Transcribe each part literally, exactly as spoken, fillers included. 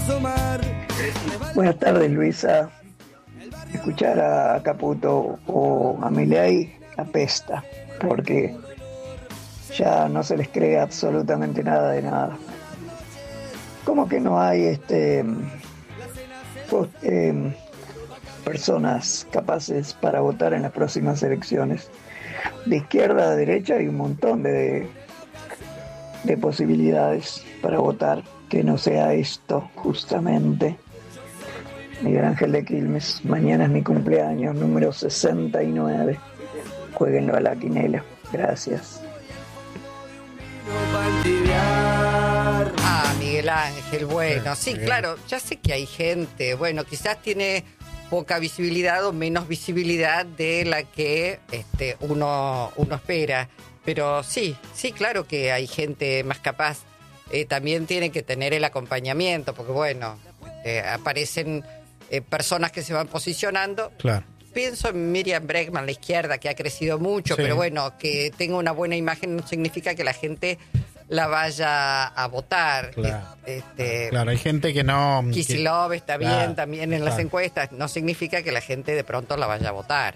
Buenas tardes, Luisa. Escuchar a Caputo o a Milei apesta, porque ya no se les cree absolutamente nada de nada. ¿Cómo que no hay este post, eh, personas capaces para votar en las próximas elecciones? De izquierda a derecha hay un montón de, de posibilidades para votar, que no sea esto justamente. Miguel Ángel de Quilmes, mañana es mi cumpleaños, número sesenta y nueve. Jueguenlo a la quinela. Gracias. Ah, Miguel Ángel, bueno, sí, claro, ya sé que hay gente, bueno, quizás tiene poca visibilidad o menos visibilidad de la que este, uno, uno espera, pero sí, sí, claro que hay gente más capaz. Eh, también tiene que tener el acompañamiento, porque bueno, eh, aparecen eh, personas que se van posicionando. Claro. Pienso en Miriam Bregman, la izquierda, que ha crecido mucho, Sí. pero bueno, que tenga una buena imagen no significa que la gente la vaya a votar. Claro, Este, claro, hay gente que no... Kicillof que- está claro, bien también en las claro. encuestas, no significa que la gente de pronto la vaya a votar.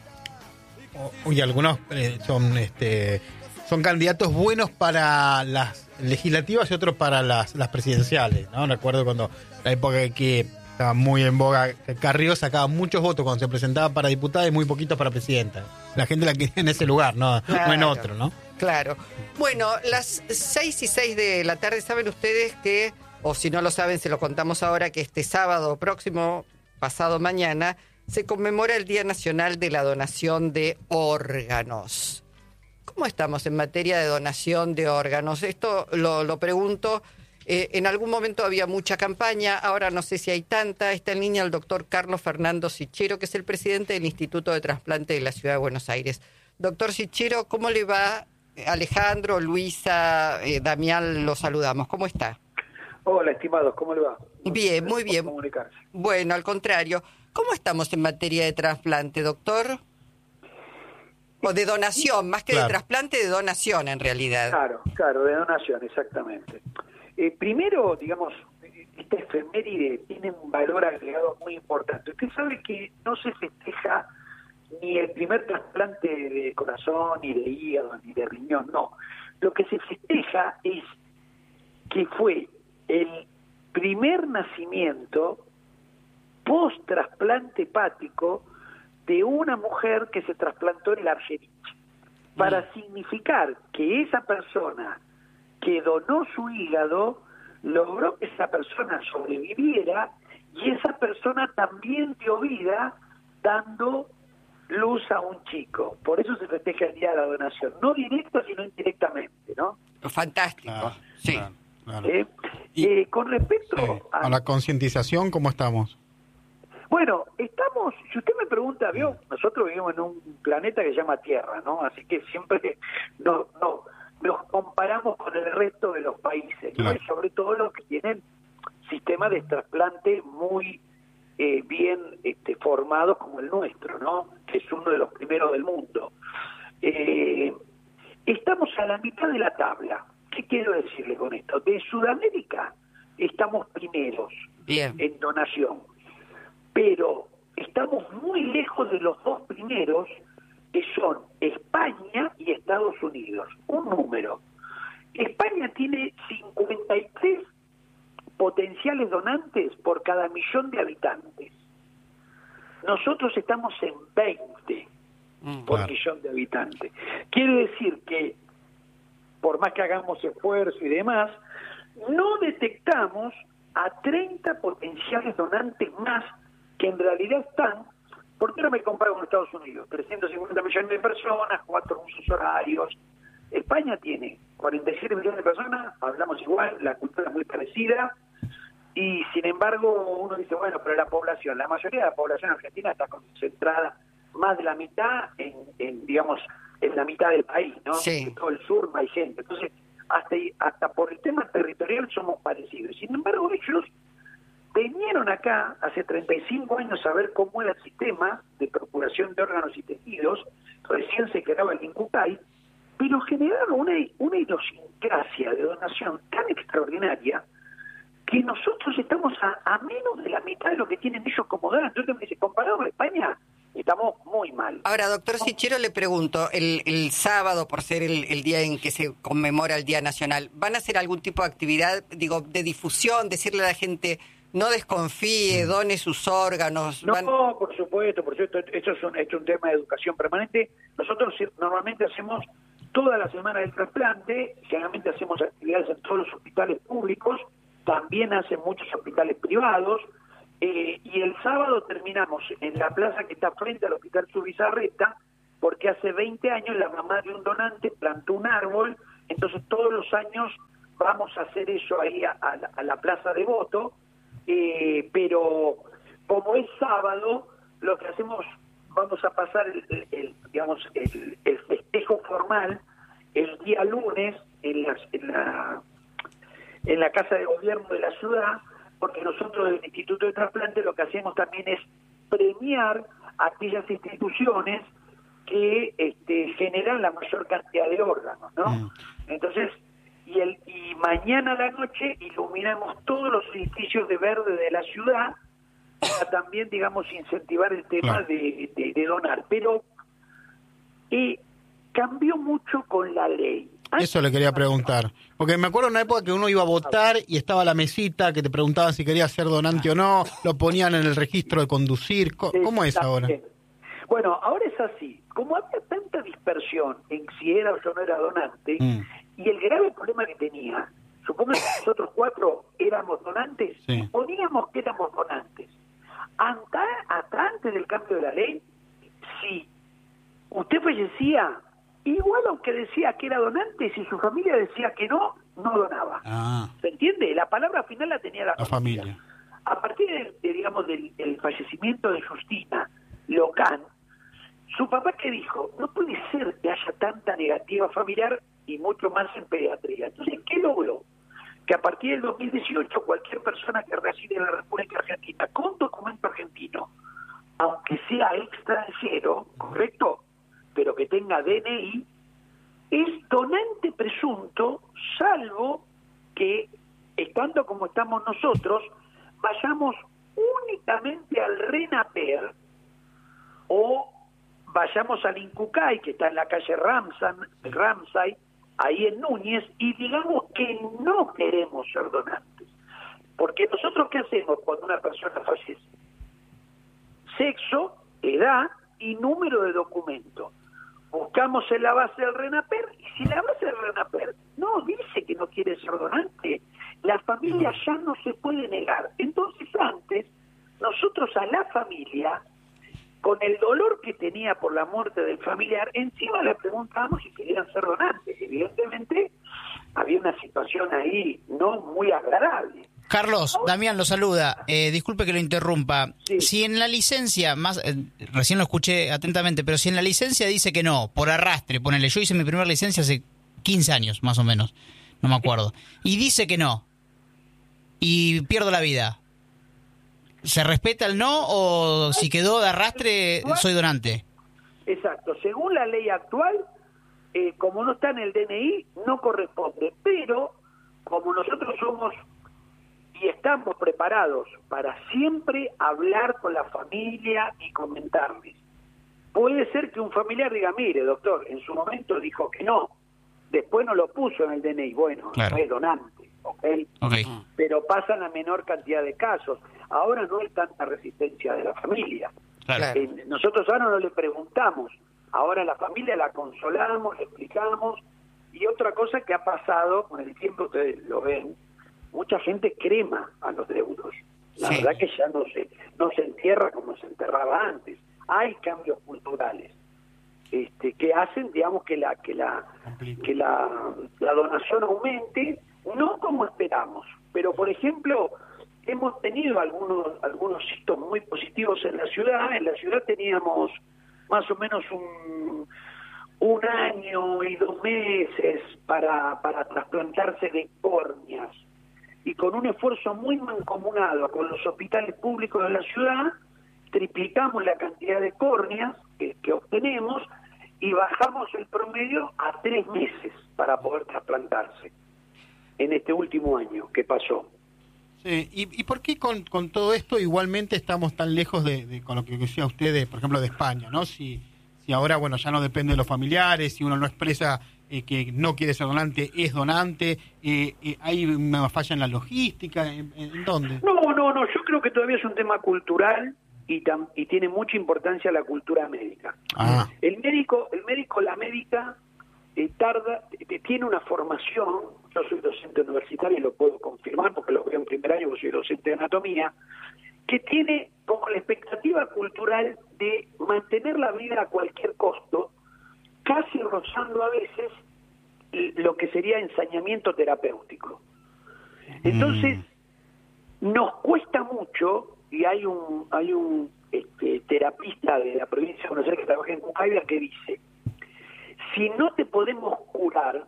O- Y algunos eh, son este son candidatos buenos para las legislativas y otros para las, las presidenciales, ¿no? Recuerdo cuando la época que estaba muy en boga, que Carrió sacaba muchos votos cuando se presentaba para diputada y muy poquitos para presidenta. La gente la quería en ese lugar, no, Claro. no en otro, ¿no? Claro. Bueno, las seis y seis de la tarde, ¿saben ustedes que, o si no lo saben, se lo contamos ahora, que este sábado próximo, pasado mañana, se conmemora el Día Nacional de la Donación de Órganos? ¿Cómo estamos en materia de donación de órganos? Esto lo, lo pregunto. Eh, en algún momento había mucha campaña, ahora no sé si hay tanta. Está en línea el doctor Carlos Fernando Sichero, que es el presidente del Instituto de Trasplante de la Ciudad de Buenos Aires. Doctor Sichero, ¿cómo le va? Alejandro, Luisa, eh, Damián, los saludamos. ¿Cómo está? Hola, estimados, ¿cómo le va? Bien, muy bien. Por comunicarse. Bueno, al contrario. ¿Cómo estamos en materia de trasplante, doctor? O de donación, más que Claro. de trasplante, de donación en realidad. Claro, claro, de donación, exactamente. Eh, primero, digamos, esta efeméride tiene un valor agregado muy importante. Usted sabe que no se festeja ni el primer trasplante de corazón, ni de hígado, ni de riñón, no. Lo que se festeja es que fue el primer nacimiento post-trasplante hepático de una mujer que se trasplantó en el Argerich, para mm. significar que esa persona que donó su hígado logró que esa persona sobreviviera y esa persona también dio vida dando luz a un chico. Por eso se festeja el Día de la Donación, no directo sino indirectamente, ¿no? Fantástico, Claro, sí. claro, claro. ¿Eh? Y- Eh, con respecto Sí. a... A la concientización, ¿cómo estamos? Bueno, estamos, si usted me pregunta, vio, nosotros vivimos en un planeta que se llama Tierra, ¿no? Así que siempre no, no, nos comparamos con el resto de los países, ¿no? Claro. Y sobre todo los que tienen sistemas de trasplante muy eh, bien este, formados como el nuestro, ¿no? Que es uno de los primeros del mundo. Eh, estamos a la mitad de la tabla. ¿Qué quiero decirle con esto? De Sudamérica estamos primeros Bien. en donación, pero estamos muy lejos de los dos primeros, que son España y Estados Unidos. Un número. España tiene cincuenta y tres potenciales donantes por cada millón de habitantes. Nosotros estamos en veinte Mm, por claro. millón de habitantes. Quiere decir que, por más que hagamos esfuerzo y demás, no detectamos a treinta potenciales donantes más que en realidad están. ¿Por qué no me comparo con Estados Unidos? trescientos cincuenta millones de personas, cuatro usos horarios. España tiene cuarenta y siete millones de personas, hablamos igual, la cultura es muy parecida, y sin embargo uno dice, bueno, pero la población, la mayoría de la población argentina está concentrada, más de la mitad, en, en digamos, en la mitad del país, ¿no? Sí. En todo el sur no hay gente. Entonces, hasta, hasta por el tema territorial somos parecidos. Sin embargo, ellos vinieron acá hace treinta y cinco años a ver cómo era el sistema de procuración de órganos y tejidos, recién se creaba el INCUCAI, pero generaron una, una idiosincrasia de donación tan extraordinaria que nosotros estamos a, a menos de la mitad de lo que tienen ellos como donantes. Entonces me dice, comparado con España, estamos muy mal. Ahora, doctor Sichero, le pregunto, el, el sábado, por ser el, el día en que se conmemora el Día Nacional, ¿van a hacer algún tipo de actividad, digo, de difusión, decirle a la gente, no desconfíe, done sus órganos? No, van... por supuesto, por supuesto, esto es, un, esto es un tema de educación permanente. Nosotros normalmente hacemos toda la semana del trasplante, generalmente hacemos actividades en todos los hospitales públicos, también hacen muchos hospitales privados, eh, y el sábado terminamos en la plaza que está frente al Hospital Zubizarreta, porque hace veinte años la mamá de un donante plantó un árbol, entonces todos los años vamos a hacer eso ahí a, a, la, a la Plaza de Voto, eh, pero como es sábado, lo que hacemos, vamos a pasar el, el, el digamos el, el festejo formal el día lunes en la, en la en la Casa de Gobierno de la ciudad, porque nosotros del Instituto de Trasplante lo que hacemos también es premiar a aquellas instituciones que este, generan la mayor cantidad de órganos, ¿no? Mm. Entonces, y, el, y mañana a la noche iluminamos todos los edificios de verde de la ciudad para también, digamos, incentivar el tema claro. de, de, de donar. Pero eh, cambió mucho con la ley. Eso le quería preguntar. Porque me acuerdo de una época que uno iba a votar y estaba la mesita que te preguntaban si querías ser donante o no, lo ponían en el registro de conducir. ¿Cómo es ahora? Bueno, ahora es así. Como había tanta dispersión en si era o yo no era donante, mm. y el grave problema que tenía, supongo que nosotros cuatro éramos donantes, sí. poníamos que éramos donantes. Hasta, hasta antes del cambio de la ley, si usted fallecía, igual aunque decía que era donante, si su familia decía que no, no donaba. Ah. ¿Se entiende? La palabra final la tenía la, la familia. familia. A partir de, de digamos, del, del fallecimiento de Justina Locán, su papá que dijo, no puede ser que haya tanta negativa familiar y mucho más en pediatría. Entonces, ¿qué logró? Que a partir del dos mil dieciocho cualquier persona que reside en la República Argentina con documento argentino, aunque sea extranjero, ¿correcto?, pero que tenga D N I, es donante presunto, salvo que, estando como estamos nosotros, vayamos únicamente al RENAPER o vayamos al INCUCAI, que está en la calle Ramsay, Ramsay, ahí en Núñez, y digamos que no queremos ser donantes. Porque nosotros, ¿qué hacemos cuando una persona fallece? Sexo, edad y número de documento. Buscamos en la base del RENAPER, y si la base del RENAPER no dice que no quiere ser donante, la familia ya no se puede negar. Entonces antes, nosotros a la familia, con el dolor que tenía por la muerte del familiar, encima le preguntábamos si querían ser donantes. Evidentemente había una situación ahí no muy agradable. Carlos, Damián lo saluda. Eh, disculpe que lo interrumpa. Sí. Si en la licencia, más eh, recién lo escuché atentamente, pero si en la licencia dice que no, por arrastre, ponele, yo hice mi primera licencia hace quince años, más o menos, no me acuerdo, y dice que no, y pierdo la vida, ¿se respeta el no o si quedó de arrastre soy donante? Exacto, según la ley actual, eh, como no está en el D N I, no corresponde, pero como nosotros somos y estamos preparados para siempre hablar con la familia y comentarles. Puede ser que un familiar diga, mire, doctor, en su momento dijo que no, después no lo puso en el D N I, bueno, claro. no es donante, ¿ok? Okay. Pero pasan la menor cantidad de casos. Ahora no hay tanta resistencia de la familia. Claro. Eh, nosotros ahora no le preguntamos, ahora la familia la consolamos, le explicamos, y otra cosa que ha pasado, con el tiempo ustedes lo ven, mucha gente crema a los deudos. La sí. verdad que ya no se no se entierra como se enterraba antes. Hay cambios culturales este, que hacen, digamos, que la que la que la, la donación aumente, no como esperamos, pero por ejemplo hemos tenido algunos algunos hitos muy positivos en la ciudad. En la ciudad teníamos más o menos un un año y dos meses para para trasplantarse de córneas. Y con un esfuerzo muy mancomunado con los hospitales públicos de la ciudad, triplicamos la cantidad de córneas que, que obtenemos y bajamos el promedio a tres meses para poder trasplantarse en este último año que pasó. Sí. ¿Y, ¿Y por qué con, con todo esto igualmente estamos tan lejos de, de con lo que decía usted, de, por ejemplo, de España, ¿no? Si, si ahora, bueno, ya no depende de los familiares, si uno no expresa eh, que no quiere ser donante, es donante, eh, eh, ¿hay una falla en la logística? ¿En, en dónde? No, no, no, yo creo que todavía es un tema cultural y, tam, y tiene mucha importancia la cultura médica. Ah. El médico, el médico, la médica, eh, tarda, eh, tiene una formación, yo soy docente universitario y lo puedo confirmar porque lo veo en primer año, porque soy docente de anatomía, que tiene como la expectativa cultural de mantener la vida a cualquier costo, casi rozando a veces lo que sería ensañamiento terapéutico. Entonces, mm. nos cuesta mucho, y hay un hay un este, terapista de la provincia de Buenos Aires que trabaja en Cucaiba que dice, si no te podemos curar,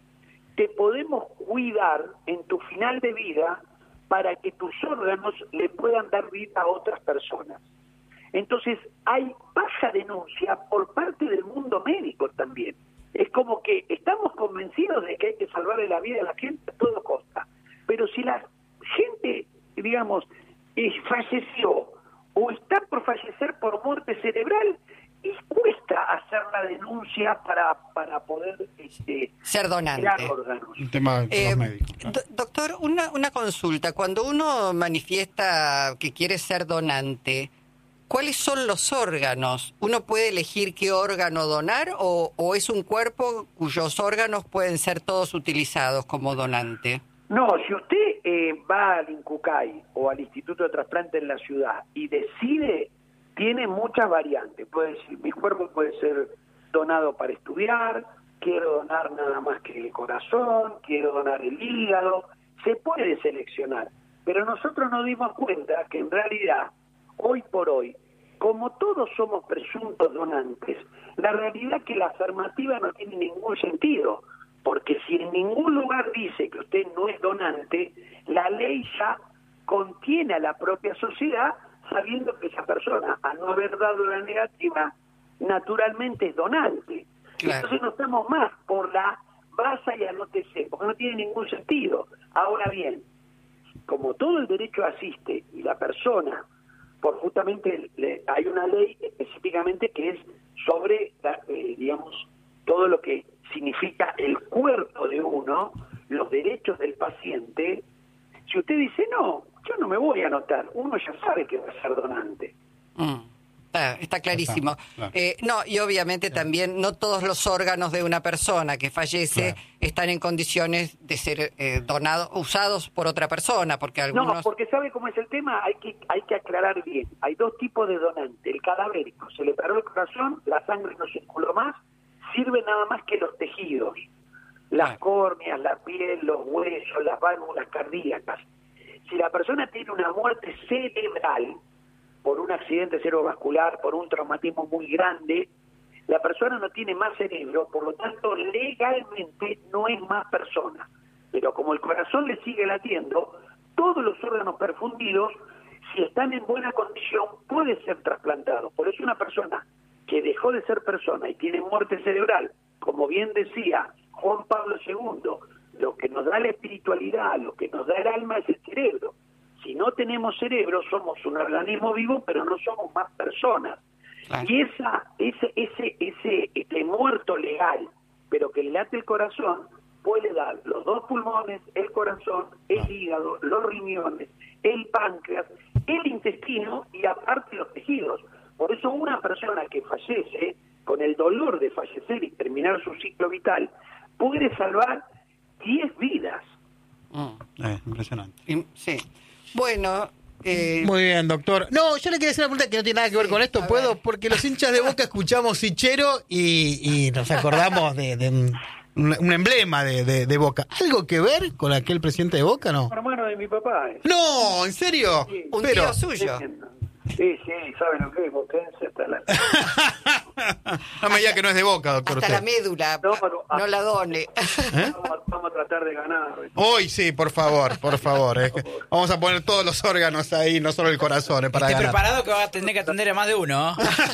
te podemos cuidar en tu final de vida para que tus órganos le puedan dar vida a otras personas. Entonces, hay baja denuncia por parte del mundo médico también. Es como que estamos convencidos de que hay que salvarle la vida a la gente a todo costa. Pero si la gente, digamos, eh, falleció o está por fallecer por muerte cerebral, y cuesta hacer la denuncia para para poder este, ser donante. El tema de eh, los médicos. Claro. Do- doctor, una, una consulta. Cuando uno manifiesta que quiere ser donante, ¿cuáles son los órganos? ¿Uno puede elegir qué órgano donar o, o es un cuerpo cuyos órganos pueden ser todos utilizados como donante? No, si usted eh, va al INCUCAI o al Instituto de Trasplante en la ciudad y decide, tiene muchas variantes. Puede decir, mi cuerpo puede ser donado para estudiar, quiero donar nada más que el corazón, quiero donar el hígado, se puede seleccionar. Pero nosotros nos dimos cuenta que en realidad, hoy por hoy, como todos somos presuntos donantes, la realidad es que la afirmativa no tiene ningún sentido, porque si en ningún lugar dice que usted no es donante, la ley ya contiene a la propia sociedad sabiendo que esa persona, al no haber dado la negativa, naturalmente es donante. Claro. Entonces no estamos más por la base y anótese, porque no tiene ningún sentido. Ahora bien, como todo el derecho asiste y la persona, por justamente le, hay una ley específicamente que es sobre, eh, digamos, todo lo que significa el cuerpo de uno, los derechos del paciente. Si usted dice, no, yo no me voy a anotar, uno ya sabe que va a ser donante. Mm. Está, está clarísimo. Está, claro. eh, no, y obviamente claro. también no todos los órganos de una persona que fallece claro. están en condiciones de ser eh, donados, usados por otra persona, porque algunos... No, porque sabe cómo es el tema, hay que hay que aclarar bien. Hay dos tipos de donante. El cadavérico, se le paró el corazón, la sangre no circuló más, sirve nada más que los tejidos, las claro. córneas, la piel, los huesos, las válvulas cardíacas. Si la persona tiene una muerte cerebral, por un accidente cerebrovascular, por un traumatismo muy grande, la persona no tiene más cerebro, por lo tanto legalmente no es más persona. Pero como el corazón le sigue latiendo, todos los órganos perfundidos, si están en buena condición, puede ser trasplantado. Por eso una persona que dejó de ser persona y tiene muerte cerebral, como bien decía Juan Pablo segundo, lo que nos da la espiritualidad, lo que nos da el alma es el cerebro. Si no tenemos cerebro, somos un organismo vivo, pero no somos más personas. Claro. Y esa, ese, ese, ese, este muerto legal, pero que le late el corazón, puede dar los dos pulmones, el corazón, el hígado, los riñones, el páncreas, el intestino y aparte los tejidos. Por eso una persona que fallece, con el dolor de fallecer y terminar su ciclo vital, puede salvar diez vidas. Mm. Eh, impresionante. Sí. Bueno... Eh... Muy bien, doctor. No, yo le quería hacer una pregunta que no tiene nada que ver sí, con esto. ¿Puedo? Ver. Porque los hinchas de Boca escuchamos Sichero y, y nos acordamos de, de un, un emblema de, de, de Boca. ¿Algo que ver con aquel presidente de Boca, no? Hermano de mi papá. ¿Eh? No, ¿en serio? Sí. Un Pero... tío suyo. Sí, sí, ¿saben lo que es boquense? Hasta la... no me diga que no es de Boca, doctor. Hasta usted. la médula, no, pero, no la done. ¿Eh? Vamos, vamos a tratar de ganar. Hoy sí, por favor, por favor. Es que vamos a poner todos los órganos ahí, no solo el corazón, eh, para Esté ganar. preparado que va a tener que atender a más de uno.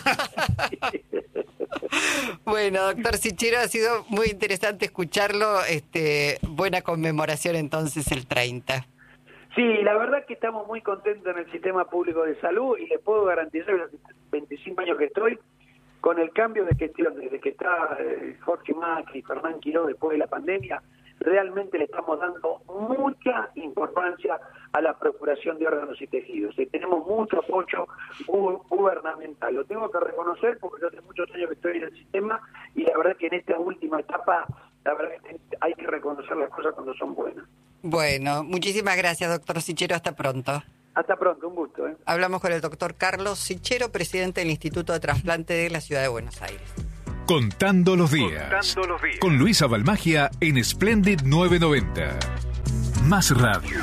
Bueno, doctor Sichero, ha sido muy interesante escucharlo. Este, buena conmemoración entonces el treinta. Sí, la verdad que estamos muy contentos en el sistema público de salud y les puedo garantizar que los veinticinco años que estoy, con el cambio de gestión, desde que está eh, Jorge Macri y Fernán Quiró después de la pandemia, realmente le estamos dando mucha importancia a la procuración de órganos y tejidos. Y tenemos mucho apoyo gu gubernamental. Lo tengo que reconocer porque yo hace muchos años que estoy en el sistema y la verdad que en esta última etapa, la verdad que hay que reconocer las cosas cuando son buenas. Bueno, muchísimas gracias, doctor Sichero. Hasta pronto. Hasta pronto, un gusto. ¿eh? Hablamos con el doctor Carlos Sichero, presidente del Instituto de Trasplante de la Ciudad de Buenos Aires. Contando los días. Contando los días. Con Luisa Balmagia en Splendid novecientos noventa. Más radio.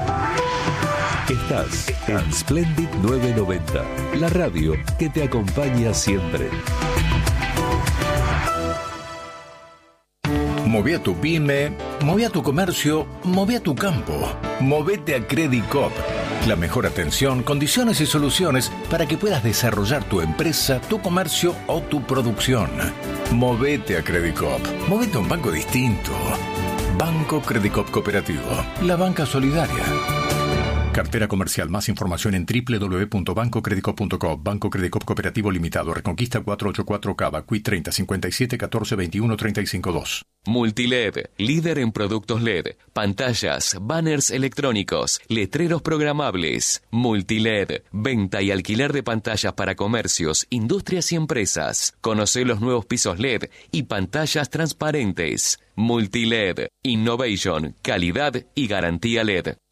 Estás en Splendid novecientos noventa, la radio que te acompaña siempre. Moví a tu pyme, moví a tu comercio, moví a tu campo. Movete a Credicop. La mejor atención, condiciones y soluciones para que puedas desarrollar tu empresa, tu comercio o tu producción. Movete a Credicop. Movete a un banco distinto. Banco Credicop Cooperativo. La banca solidaria. Cartera comercial. Más información en doble u doble u doble u punto banco credicop punto com. Banco Credicop Cooperativo Limitado. Reconquista cuatrocientos ochenta y cuatro Cava. Q I treinta cincuenta y siete catorce veintiuno treinta y cinco dos. Multiled, líder en productos L E D, pantallas, banners electrónicos, letreros programables. Multiled, venta y alquiler de pantallas para comercios, industrias y empresas. Conoce los nuevos pisos L E D y pantallas transparentes. Multiled, innovation, calidad y garantía L E D.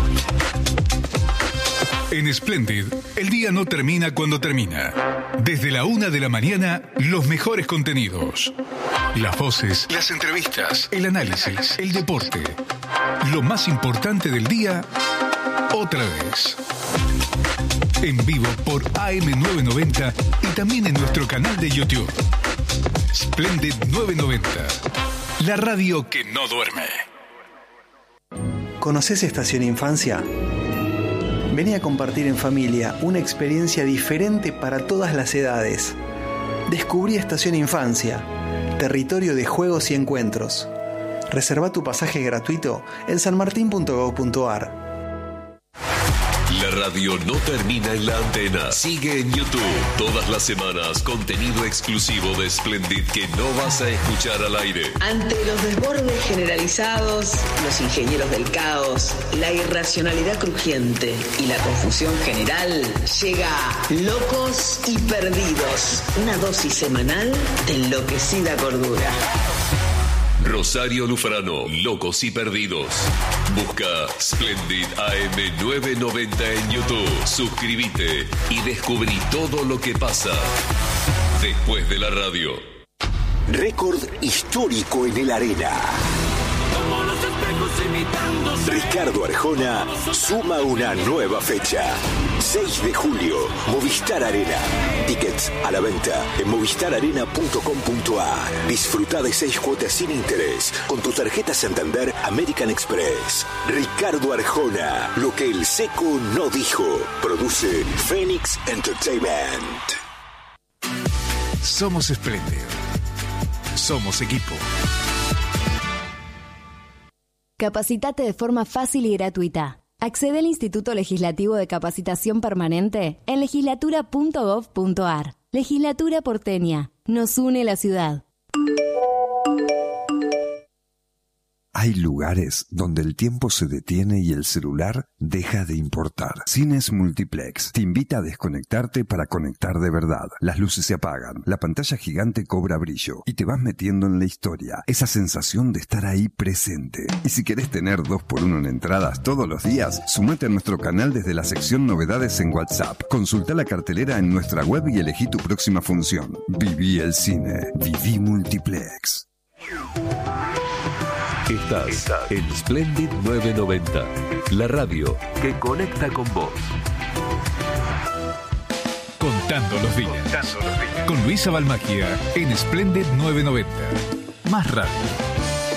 En Splendid, el día no termina cuando termina. Desde la una de la mañana, los mejores contenidos. Las voces, las entrevistas, el análisis, el deporte. Lo más importante del día, otra vez. En vivo por A M novecientos noventa y también en nuestro canal de YouTube. Splendid novecientos noventa, la radio que no duerme. ¿Conoces Estación Infancia? Vení a compartir en familia una experiencia diferente para todas las edades. Descubrí Estación Infancia, territorio de juegos y encuentros. Reserva tu pasaje gratuito en sanmartin punto gob punto ar. La radio no termina en la antena. Sigue en YouTube. Todas las semanas, contenido exclusivo de Splendid que no vas a escuchar al aire. Ante los desbordes generalizados, los ingenieros del caos, la irracionalidad crujiente y la confusión general, llega Locos y Perdidos. Una dosis semanal de enloquecida cordura. Rosario Lufrano, Locos y Perdidos. Busca Splendid A M novecientos noventa en YouTube. Suscríbete y descubrí todo lo que pasa después de la radio. Récord histórico en el Arena. Ricardo Arjona suma una nueva fecha. seis de julio, Movistar Arena. Tickets a la venta en movistar arena punto com punto ar. Disfruta de seis cuotas sin interés con tu tarjeta Santander American Express. Ricardo Arjona, lo que el seco no dijo. Produce Phoenix Entertainment. Somos Splendid. Somos equipo. Capacitate de forma fácil y gratuita. Accede al Instituto Legislativo de Capacitación Permanente en legislatura punto gob punto ar. Legislatura porteña. Nos une la ciudad. Hay lugares donde el tiempo se detiene y el celular deja de importar. Cines Multiplex te invita a desconectarte para conectar de verdad. Las luces se apagan, la pantalla gigante cobra brillo y te vas metiendo en la historia. Esa sensación de estar ahí presente. Y si querés tener dos por uno en entradas todos los días, sumate a nuestro canal desde la sección Novedades en WhatsApp. Consulta la cartelera en nuestra web y elegí tu próxima función. Viví el cine. Viví Multiplex. Estás, Estás en Splendid novecientos noventa, la radio que conecta con vos. Contando los días. Contando los días. Con Luisa Balmagia en Splendid novecientos noventa. Más radio.